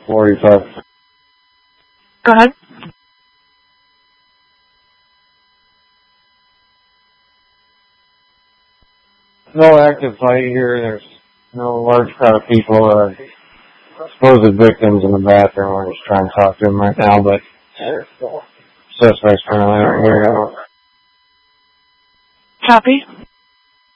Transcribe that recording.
45. Go ahead. No active fight here. There's no large crowd of people. Supposed victims in the bathroom. We're just trying to talk to them right now, but suspects currently aren't here. Copy.